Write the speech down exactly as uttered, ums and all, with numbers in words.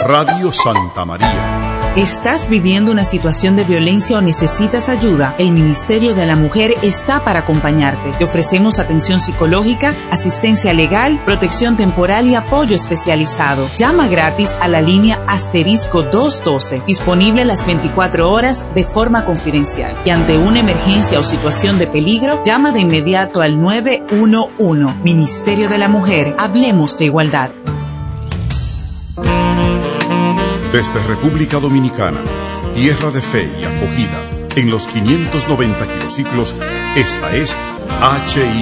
Radio Santa María. ¿Estás viviendo una situación de violencia o necesitas ayuda? El Ministerio de la Mujer está para acompañarte. Te ofrecemos atención psicológica, asistencia legal, protección temporal y apoyo especializado. Llama gratis a la línea asterisco doscientos doce, disponible las veinticuatro horas de forma confidencial. Y ante una emergencia o situación de peligro, llama de inmediato al nueve uno uno. Ministerio de la Mujer, hablemos de igualdad. Desde República Dominicana, tierra de fe y acogida, en los quinientos noventa kilociclos, esta es H I